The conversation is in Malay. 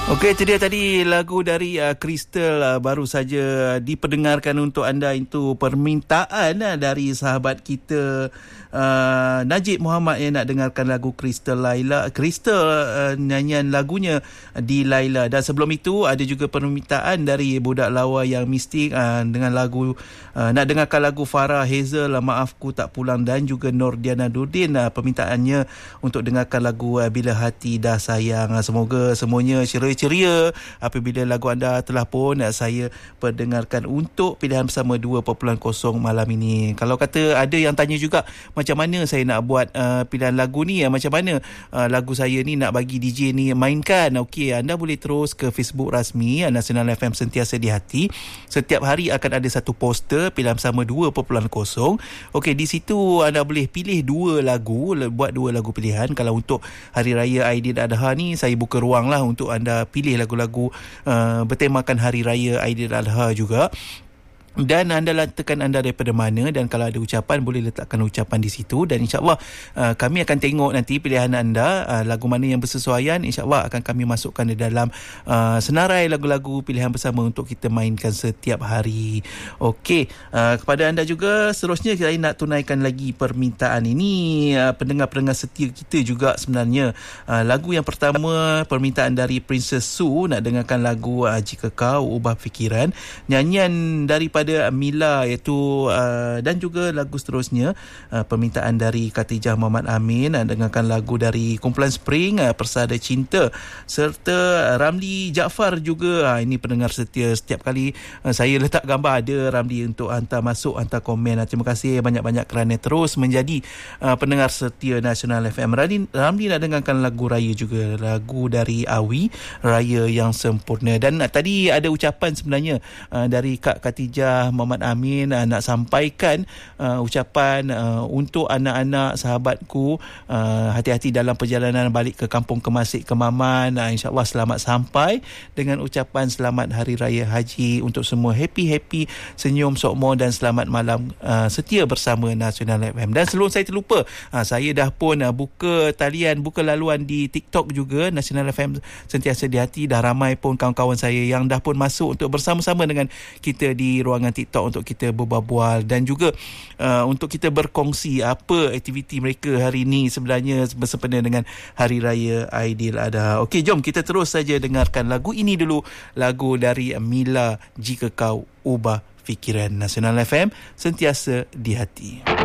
Okey, itu dia tadi lagu dari Crystal baru saja diperdengarkan untuk anda. Itu permintaan dari sahabat kita Najib Muhammad yang nak dengarkan lagu Crystal Laila. Crystal nyanyian lagunya di Laila. Dan sebelum itu ada juga permintaan dari budak lawa yang mistik dengan lagu nak dengarkan lagu Farah Hazel Maafku Tak Pulang, dan juga Nordiana Nurdin permintaannya untuk dengarkan lagu Bila Hati Dah Sayang. Semoga semuanya ceria apabila lagu anda telah pun saya perdengarkan untuk pilihan bersama 2.0 malam ini. Kalau kata ada yang tanya juga macam mana saya nak buat pilihan lagu ni, macam mana lagu saya ni nak bagi DJ ni mainkan. Okey, anda boleh terus ke Facebook rasmi Nasional FM Sentiasa di Hati. Setiap hari akan ada satu poster pilihan bersama 2.0. Okey, di situ anda boleh pilih dua lagu, buat dua lagu pilihan. Kalau untuk Hari Raya Aidiladha ni saya buka ruang lah untuk anda pilih lagu-lagu bertemakan Hari Raya Aidiladha juga. Dan anda letakkan anda daripada mana, dan kalau ada ucapan boleh letakkan ucapan di situ, dan insyaAllah kami akan tengok nanti pilihan anda, lagu mana yang bersesuaian, insyaAllah akan kami masukkan di dalam senarai lagu-lagu pilihan bersama untuk kita mainkan setiap hari. Okey, kepada anda juga seterusnya saya nak tunaikan lagi permintaan ini, pendengar-pendengar setia kita juga sebenarnya. Lagu yang pertama permintaan dari Princess Sue, nak dengarkan lagu Jika Kau Ubah Fikiran, nyanyian daripada Mila iaitu, dan juga lagu seterusnya permintaan dari Khatijah Muhammad Amin, dengarkan lagu dari kumpulan Spring, Persada Cinta, serta Ramli Jaafar juga. Ini pendengar setia, setiap kali saya letak gambar ada Ramli untuk hantar masuk, hantar komen. Terima kasih banyak-banyak kerana terus menjadi pendengar setia Nasional FM. Ramli nak dengarkan lagu Raya juga, lagu dari Awi, Raya Yang Sempurna. Dan tadi ada ucapan sebenarnya dari Kak Khatijah Muhammad Amin, nak sampaikan ucapan untuk anak-anak sahabatku, hati-hati dalam perjalanan balik ke kampung Kemasik Kemaman. InsyaAllah selamat sampai, dengan ucapan selamat Hari Raya Haji untuk semua, happy senyum sokmo, dan selamat malam setia bersama Nasional FM. Dan sebelum saya terlupa, saya dah pun buka talian, buka laluan di TikTok juga, Nasional FM Sentiasa di Hati. Dah ramai pun kawan-kawan saya yang dah pun masuk untuk bersama-sama dengan kita di ruangan TikTok untuk kita berbual dan juga untuk kita berkongsi apa aktiviti mereka hari ini sebenarnya bersempena dengan Hari Raya Aidiladha. Okey, jom kita terus saja dengarkan lagu ini dulu, lagu dari Mila, Jika Kau Ubah Fikiran. Nasional FM Sentiasa di Hati.